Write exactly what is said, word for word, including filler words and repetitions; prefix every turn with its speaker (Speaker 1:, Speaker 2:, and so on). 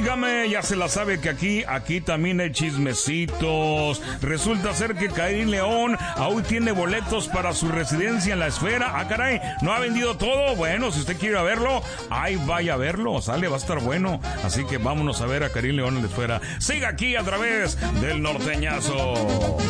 Speaker 1: Óigame, ya se la sabe que aquí, aquí también hay chismecitos. Resulta ser que Karim León aún tiene boletos para su residencia en la Esfera. Ah, caray, ¿no ha vendido todo? Bueno, si usted quiere ir a verlo, ahí vaya a verlo, sale, va a estar bueno. Así que vámonos a ver a Karim León en la Esfera. Siga aquí a través del Norteñazo.